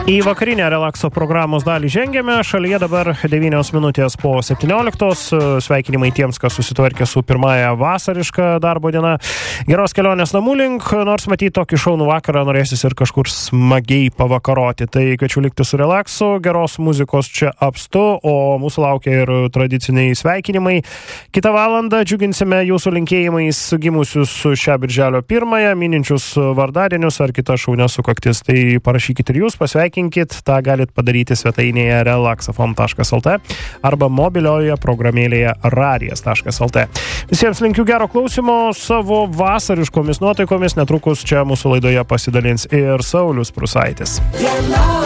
Į vakarinę relakso programos dalį žengėme. Šalyje dabar 9 minutės po 17. Sveikinimai tiems, kas susitvarkė su pirmąją vasarišką darbo diena. Geros kelionės namų link, nors matyti tokį šaunų vakarą norėsis ir kažkur smagiai pavakaroti. Tai kviečiu likti su relaksu, geros muzikos čia apstu, o mūsų laukia ir tradiciniai sveikinimai. Kitą valandą džiuginsime jūsų linkėjimais gimusius šią birželio 1, mininčius vardadienius ar kitas šaunias sukaktis. Tai parašykit ir jūs, pasveikinkit. Ta galit padaryti svetainėje relaxafm.lt arba mobilioje programėlėje radijas.lt. Visiems linkiu gero klausimo savo vasariškomis nuotaikomis. Netrukus čia mūsų laidoje pasidalins ir Saulius Prusaitis.